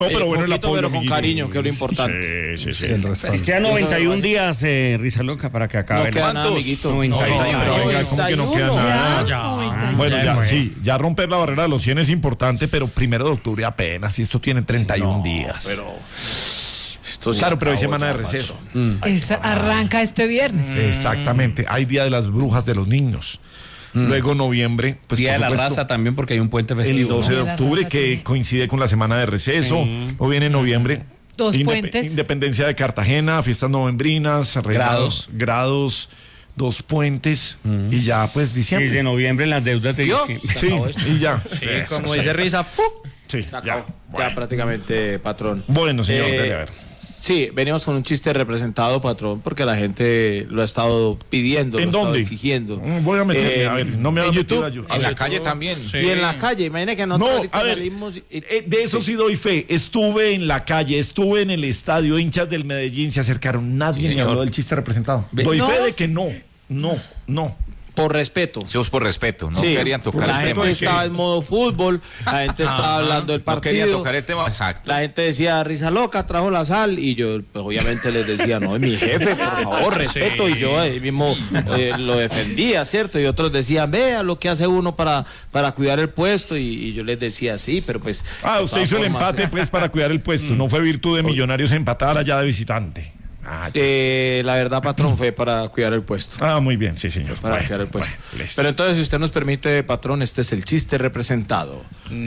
No, pero bueno, el apoyo, pero con amiguito. cariño, que es lo importante. Sí. El respaldo. Es que a 91 días, Risa Loca, para que acabe. No queda nada, ¿Cuántos? amiguito. 91. Pero venga, ¿cómo que no queda nada? Ya. Bueno, Ya ya, fue. sí, ya romper la barrera de los 100 es importante, pero 1 de octubre apenas, y esto tiene 31 días. Claro, pero hay semana de receso. Arranca este viernes. Exactamente, hay Día de las Brujas de los Niños. Luego noviembre, pues Día por de la supuesto, raza también, porque hay un puente el festivo. 12 ¿no? de La octubre, raza que tiene- coincide con la semana de receso. O viene noviembre. Dos puentes. Independencia de Cartagena, fiestas novembrinas, grados, 2 puentes, y ya pues Sí, diciembre. de noviembre las deudas de... Sí, y ya. Como dice Risa, Sí, se acabó. ya. Ya prácticamente, patrón. Bueno, señor, dele a ver. Sí, venimos con un chiste representado, patrón, porque la gente lo ha estado pidiendo, ¿En lo ha estado dónde? exigiendo. Voy a meterme, a ver, no me en va a YouTube. meter En la calle también. Y en la calle, imagínate que nosotros No, ahorita a ver, salimos de eso sí doy fe. Estuve en la calle, estuve en el estadio, hinchas del Medellín se acercaron. Nadie me señor. habló del chiste representado. Doy ¿No? fe de que no. por respeto. Eso es por respeto, no Sí, querían tocar la el gente tema. estaba en modo fútbol, la gente estaba hablando del No partido. querían tocar el tema, exacto. La gente decía, Risa Loca, trajo la sal, y yo pues, obviamente les decía, no, es mi jefe, por favor, respeto, y yo mismo lo defendía, ¿cierto? Y otros decían, vea lo que hace uno para cuidar el puesto, y yo les decía, sí, pero pues... de Usted todas hizo el formas, empate pues para cuidar el puesto. No fue virtud de Millonarios empatar allá de visitante. la verdad, patrón, fue para cuidar el puesto. Muy bien, sí, señor. Para Bueno, cuidar el puesto. bueno, listo. Pero entonces, si usted nos permite, patrón, este es el chiste representado.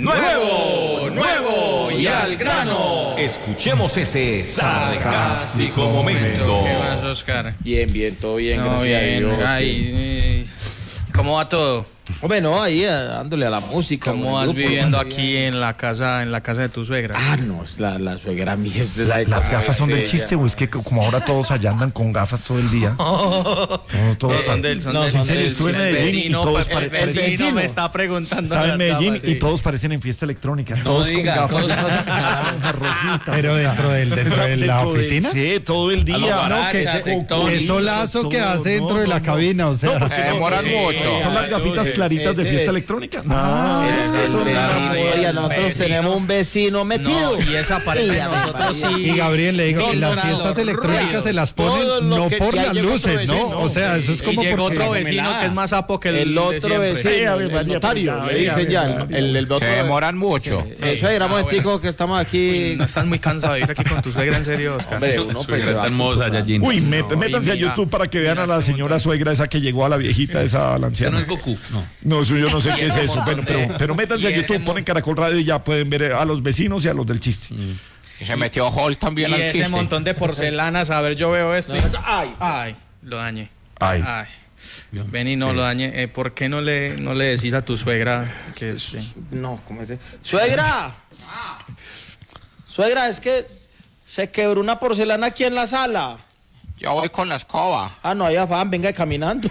Nuevo y al grano. Escuchemos ese sarcástico momento. ¿Qué más, Oscar? Bien, todo bien, No, gracias a bien. Dios. Ay, ¿cómo va todo? Hombre, no, ahí dándole a la música. ¿Cómo con el vas grupo, viviendo ¿no? aquí en la casa de tu suegra? No, es la suegra mía. Las gafas son del chiste, o es que como ahora todos allá andan con gafas todo el día. Todos Son del, son No, del, son en serio, del- estuve en el Medellín y vecino, todos el vecino me está preguntando. Estaba en las Medellín gafas, y sí. todos parecen en fiesta electrónica. Todos con diga, gafas todos- esas naranjas, rojitas. Pero o sea, dentro de la oficina. Sí, todo el día. No, que- Qué solazo que hace dentro de la cabina, o sea. Demoran mucho. Son las gafitas claritas de fiesta electrónica. Es que son el las- vecino, oiga, nosotros vecino. tenemos un vecino metido. No, y esa pared de nosotros sí. Y Gabriel, le digo, No, las no, fiestas no, electrónicas ruido. se las Todo ponen lo no que por ya las llegó otro luces, ¿no? vecino. O sea, eso es Y como llegó porque... otro vecino que es más sapo que El de otro siempre. vecino, el notario, le dicen ya, el otro. Se demoran mucho. Suegra, momentico que estamos aquí. No estás muy cansado de ir aquí con tu suegra, en serio, Oscar. Hombre, uno pues se va. Está hermosa, Yajin. Uy, métanse a mira, YouTube para que vean a la señora suegra esa que llegó a la viejita, esa a la Ya no anciana. es Goku, no. No, eso yo no sé qué es eso. Bueno, pero métanse a y ese YouTube, ponen Caracol Radio y ya pueden ver a los vecinos y a los del chiste. Y se metió Hall también Y al ese chiste. montón de porcelanas, a ver, yo veo esto. Ay, lo dañé. Ay. Vení, no lo dañé. ¿Por qué no le decís a tu suegra que No, ¿cómo es? ¡Suegra! Suegra, es que se quebró una porcelana aquí en la sala. Yo voy con la escoba. No hay afán, venga caminando.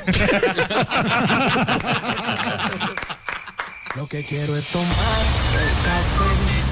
Lo que quiero es tomar café